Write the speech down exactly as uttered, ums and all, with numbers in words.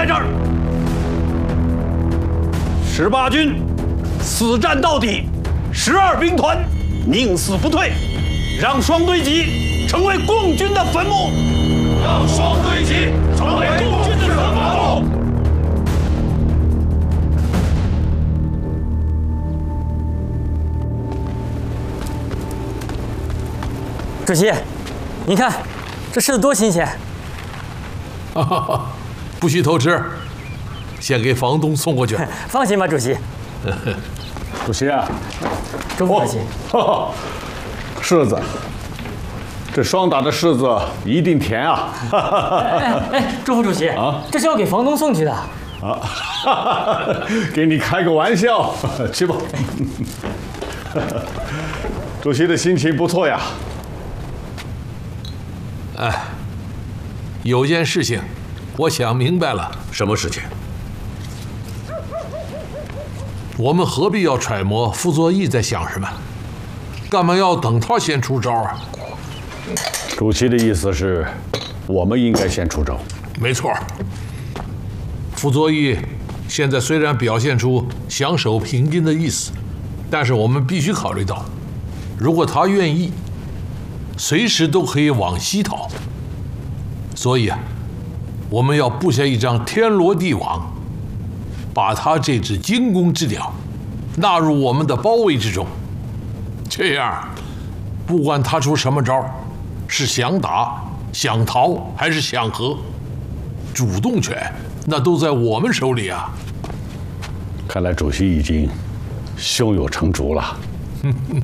在这儿。十八军死战到底，十二兵团宁死不退，让双堆集成为共军的坟墓，让双堆集成为共军的坟墓。 主席，您看，这柿子多新鲜！ 哈哈哈，不许偷吃，先给房东送过去。 放心吧，主席。 主席啊， 周副主席， 哦，柿子，这双打的柿子一定甜啊！ 哎哎，周副主席啊，这是要给房东送去的。 啊，给你开个玩笑，去吧。主席的心情不错呀。 哎，有件事情，我想明白了。 什么事情？ 我们何必要揣摩傅作义在想什么？干嘛要等他先出招啊？ 主席的意思是，我们应该先出招。 没错。傅作义现在虽然表现出想守平津的意思，但是我们必须考虑到，如果他愿意，随时都可以往西逃。所以啊，我们要布下一张天罗地网，把他这只惊弓之鸟纳入我们的包围之中。这样，不管他出什么招，是想打、想逃还是想和，主动权那都在我们手里啊。 看来主席已经胸有成竹了。